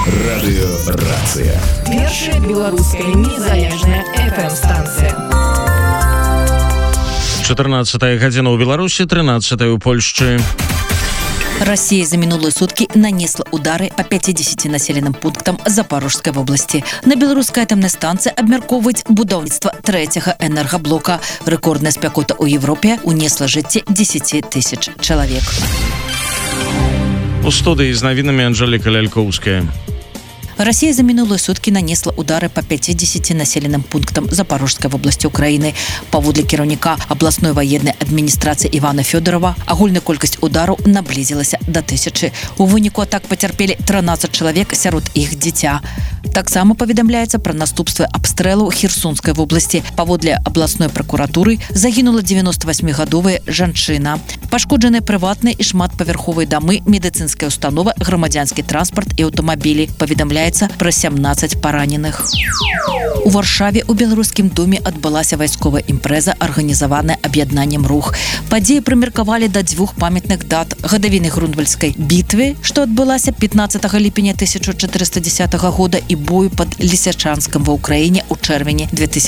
Радыёрацыя. Першая беларуская незалежная FM-станцыя. 14 гадзіна ў Беларусі, 13 у Польшчы. Россия за минулые сутки нанесла удары по 50 населенным пунктам Запорожской области. На белорусской атомной станции обмярковывают будаўніцтва третьего энергоблока. Рекордная спякота у Европе унесла жыцці 10 тысяч человек. У студии с новинами Анжелика Лялькоўская. Россия за минулые сутки нанесла удары по 50 населенным пунктам Запорожской области Украины. Паводле кіраўніка областной военной администрации Ивана Федорова, агульная колькасць удараў наблизилась до 1000. У выніку атак потерпели 13 человек, сярод іх дзіця. Таксама паведамляецца пра наступствы абстрэлу Херсонской области. Паводле областной прокуратуры загінула 98-гадовая жанчына. Пашкоджаныя прыватныя і шматпавярховыя дамы, медыцынская установа, грамадзянскі транспорт і аўтамабілі. Паведамляецца пра 17 параненых. У Варшаве у беларускім доме адбылася вайсковая імпрэза, арганізаваная аб'яднаннем рух. Падзеі прымеркавалі да 2 памятных дат: гадавіны Грунвальдскай бітвы, што адбылася 15 ліпеня 1410 года, і бою пад Лісячанскам ва Ўкраіне ў чэрвені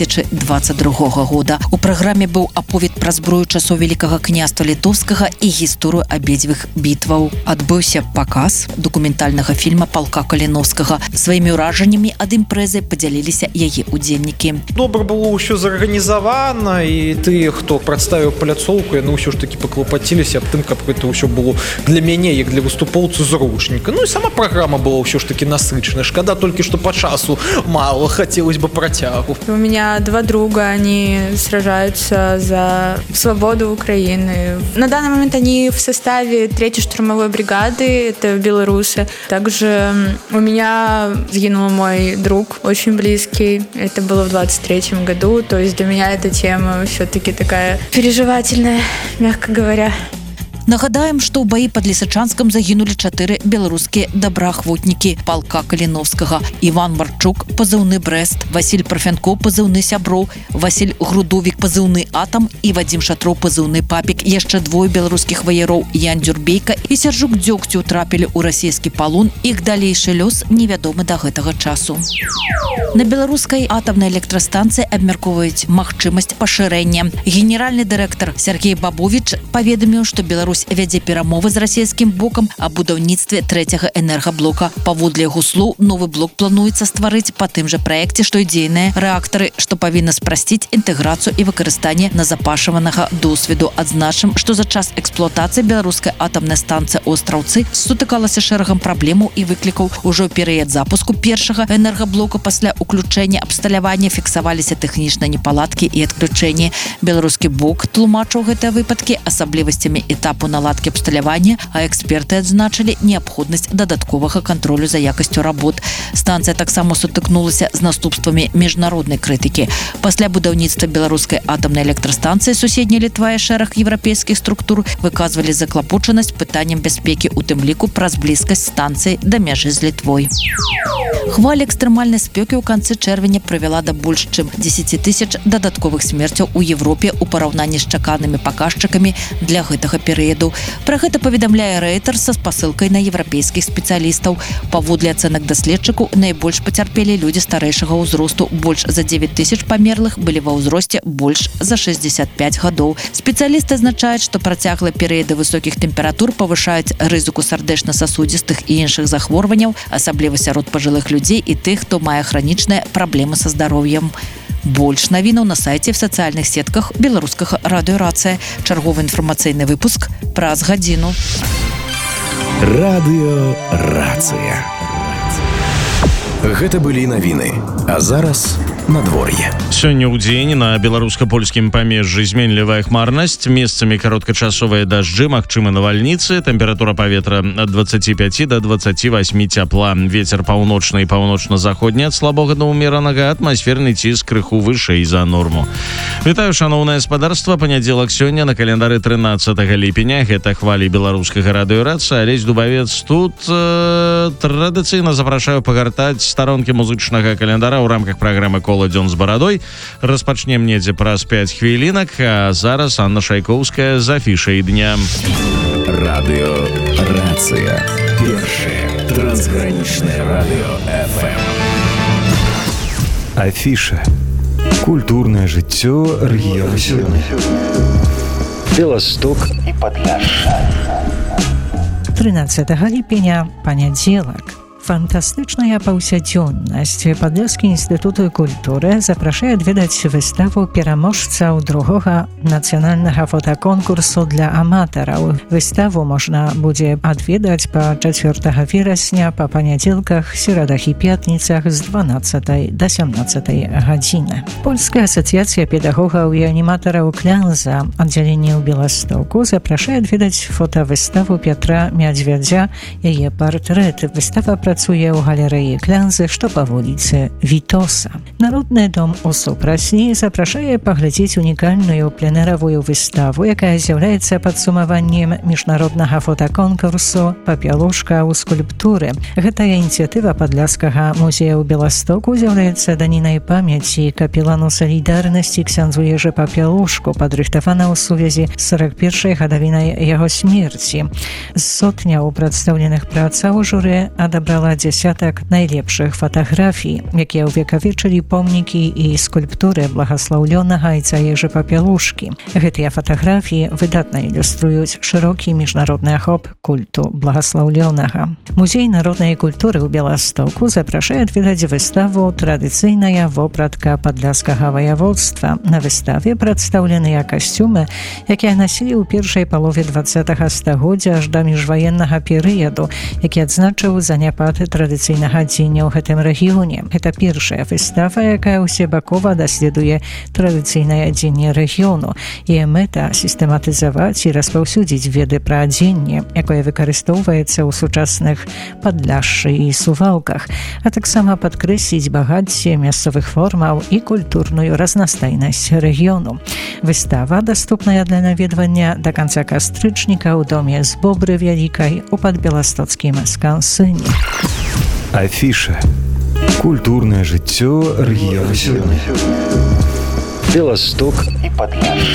2022 года. У праграме быў аповед пра зброю часоў Вялікага княства Літоўскага і гісторыю абедзвюх бітваў. Адбыўся паказ дакументальнага фільма палка Каліновскага. Сваімі ўражаннямі ад імпрэзы падзяліліся яе удзельнікі. Добра было ўсё зарганізавана, і тыя, хто прадставіў пляцоўку, яны ўсё ж такі паклапаціліся аб тым, каб гэта ўсё было для мяне, як для выступоўцу зручненька. Ну і сама праграма была ўсё ж такі насычаная. Шкада толькі, што по часу мало, хотелось бы протягу. У меня 2 друга, они сражаются за свободу Украины. На данный момент они в составе 3-й штурмовой бригады, это белорусы. Также у меня сгинул мой друг, очень близкий. Это было в 23-м году, то есть для меня эта тема все-таки такая переживательная, мягко говоря. Нагадаем, што ў баі пад Лісачанскам загінулі 4 беларускія добраахвотнікі палка Каліновскага: Іван Марчук, пазыўны Брэст, Васіль Парфянкоў, пазыўны Сяброў, Васіль Грудовік, пазыўны Атам, і Вадзім Шатроў, пазыўны Папік. Яшчэ 2 беларускіх ваяроў, Ян Дзюрбейка і Сяржук Дзёгцю, трапілі ў расійскі палон. Іх далейшы лёс невядомы да гэтага часу. На беларускай атамнай электрастанцыі абмяркоўваюць магчымасць пашырэння. Генеральны дырэктар Сергей Бабович паведаміў, што Беларусь вядзе перамовы з расійскім бокам аб будаўніцтве 3-го энергаблока. Паводле яго слоў, новы блок плануецца стварыць па тым жа праекце, што і дзейныя рэактары, што павінна спрасціць інтэграцыю і выкарыстанне назапашаванага досведу. Адзначым, што за час эксплуатацыі беларускай атамнай станцыі Остраўцы сутыкалася шэрагам праблемаў і выклікаў. Ужо ў перыяд запуску першага энергаблока пасля уключэння абсталявання фіксаваліся тэхнічныя непаладкі і адключэнні. Беларускі бок тлумачыў гэтыя выпадкі асаблівасцямі этапу наладкі абсталявання, а эксперты адзначылі неабходнасць дадатковага кантролю за якасцю работ. Станцыя таксама сутыкнулася з наступствамі міжнароднай крытыкі. Пасля будаўніцтва беларускай атамнай электрастанцыі суседняя Літва і шэраг еўрапейскіх структур выказвалі заклапочанасць пытаннем бяспекі, у тым ліку праз блізкасць станцыі да мяжы з Літвой. Хваля экстрэмальнай спёкі ў канцы чэрвеня прывяла да больш чым 10 тысяч дадатковых смерцяў у Европе ў параўнанні з чаканымі паказчыкамі для гэтага перыяду. Пра гэта паведамляе Reuters са спасылкай на еўрапейскіх спецыялістаў. Паводле ацэнак даследчыкаў, найбольш пацярпелі людзі старэйшага ўзросту. Больш за 9 тысяч памерлых былі ва ўзросце больш за 65 гадоў. Спецыялісты адзначаюць, што працяглыя перыяды высокіх тэмператур павышаюць рызыку сардэчна-сасудзістых і іншых захворванняў, асабліва сярод пажылых людзей і тых, хто мае хранічныя праблемы са здароўем. Больш навінаў на сайце в сацыяльных сетках беларускага радыёрацыя. Чарговы інфармацыйны выпуск праз гадзіну. Радыёрацыя. Гэта былі навіны. А зараз надвор'е. Сёння ў дзень на беларуска-польскім памежжы зменлівая хмарнасць, месцамі кароткачасовыя дажджы, магчымы навальніцы, тэмпература паветра ад 25 до 28 цяпла. Вецер паўночны і паўночна-заходні ад слабога да ўмеранага, атмасферны ціск крыху вышэй за норму. Вітаю, шаноўнае гаспадарства. Панядзелак сёння на календары 13 ліпеня. Гэта хвалі беларускага радыёрацыя. Алесь Дубавец тут традыцыйна запрашаю пагартаць старонкі музычнага календара ў рамках праграмы «Кола дзён з барадой». Распачнем недзе праз 5 хвілінак, а зараз Анна Шайкоўская з афішай дня. Радыёрацыя. Першая Трансграничное радио FM. Афіша. Культурнае жыццё рэгіёну сёння. Беласток і Падляшша. 13 ліпеня, панядзелак. Фантастычная паўсядзённасць. Падляскі інстытут культуры запрашае адведаць выставу пераможцаў другога нацыянальнага фотаконкурсу для аматараў. Выставу можна будзе адведаць па 4 верасня па панядзелках, серадах і пятніцах з 12 до 17 гадзіны. Польская асацыяцыя педагогаў і аніматараў Клянза, аддзяленне ў Беластоку, запрашае адведаць фотавыставу Пятра Мядзвядзя, яе партрэт. Выстава працуе ў галерэі Клянзы, што па вуліцы Вітоса. Народны дом у Супрасні запрашае паглядзець унікальную пленэравую выставу, якая з'яўляецца падсумаваннем міжнароднага фотаконкурсу «Папялушка ў скульптуры». Гэтая ініцыятыва Падляскага музея ў Беластоку з'яўляецца данінай памяці капелану салідарнасці ксяндзу Ежы Папялушку, падрыхтавана ў сувязі з 41-й гадавінай яго смерці. З сотняў прадстаўленых працаў журы адабрала дзясятак найлепшых фатаграфій, якія ўвекавечылі помнікі і скульптуры благаслаўлёнага айца Ежы Папялушкі. Гэтыя фатаграфіі выдатна ілюструюць шырокі міжнародны ахоп культу благаслаўлёнага. Музей народнай культуры ў Беластоку запрашае адведаць выставу «Традыцыйная вопратка падляскага ваяводства». На выставе прадстаўленыя касцюмы, якія насілі ў першай палове 20-га стагоддзя аж да міжваеннага перыяду, які адзначыў заняпад традыцыйнага дзення ў гэтым рэгіёне. Гэта першая выстава, якая ўсебакова даследуе традыцыйнае адзенне рэгіёну. Яе мэта сістэматызаваць і распаўсюдзіць веды пра адзенне, якое выкарыстоўваецца ў сучасных Падляшшы і Сувалках, а таксама падкрэсліць багацце мясцовых формаў і культурную разнастайнасць рэгіёну. Выстава даступная для наведвання да канца кастрычніка ў доме з Бобры Вялікай у падбеластоцкім Скансыне. Афіша. Культурнае жыццё рэгіёну сёння. Беласток і Падляшша.